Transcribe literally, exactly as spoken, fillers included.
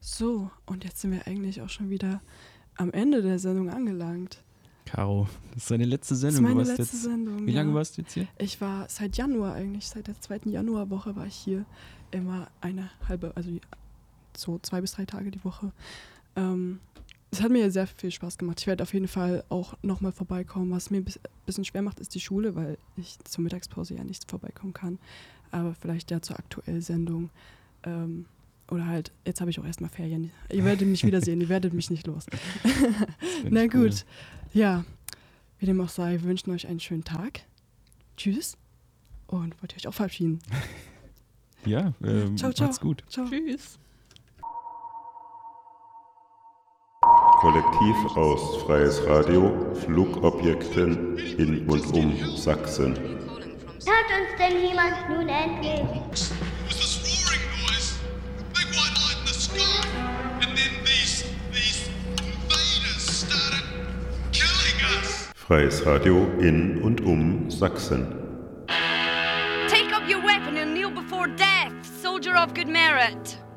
So, und jetzt sind wir eigentlich auch schon wieder am Ende der Sendung angelangt. Caro, das ist deine letzte Sendung. Das ist meine du warst letzte jetzt, Sendung, Wie lange ja. warst du jetzt hier? Ich war seit Januar eigentlich, seit der zweiten Januarwoche war ich hier. Immer eine halbe, also so zwei bis drei Tage die Woche. Ähm, es hat mir sehr viel Spaß gemacht. Ich werde auf jeden Fall auch nochmal vorbeikommen. Was mir ein bisschen schwer macht, ist die Schule, weil ich zur Mittagspause ja nicht vorbeikommen kann. Aber vielleicht ja zur aktuellen Sendung. Ähm, oder halt, jetzt habe ich auch erstmal Ferien. Ihr werdet mich wiedersehen, ihr werdet mich nicht los. Na gut, cool. Ja. Wie dem auch sei, wir wünschen euch einen schönen Tag. Tschüss. Und wollt ihr euch auch verabschieden? Ja, ähm, ciao, ciao. macht's gut. Ciao. Tschüss. Kollektiv aus Freies Radio, Flugobjekten in und um Sachsen. Hört uns denn jemand nun endlich? Freies Radio in und um Sachsen. Take up your weapon and kneel before death, soldier of good merit.